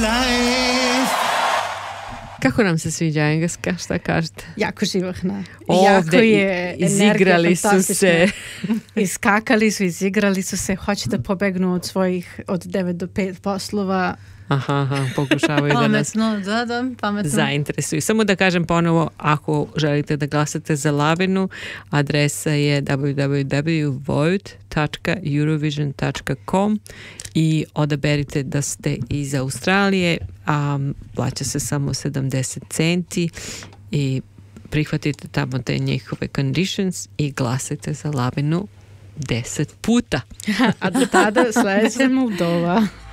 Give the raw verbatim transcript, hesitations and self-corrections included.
Kako nam se sviđa engleska, šta kažete? Jako živahna. Ovde jako je izigrali su se. Iskakali su, izigrali su se, hoće da pobegnu od svojih od devet do pet poslova. Aha, aha, pokušavaju da nas pametno, da, da, pametno. zainteresuju. Samo da kažem ponovo, ako želite da glasate za Lavinu, adresa je w w w tačka vote tačka eurovision tačka com i odaberite da ste iz Australije, a plaća se samo sedamdeset centi i prihvatite tamo te njihove conditions i glasajte za Lavinu deset puta. A do tada sledeća Moldova.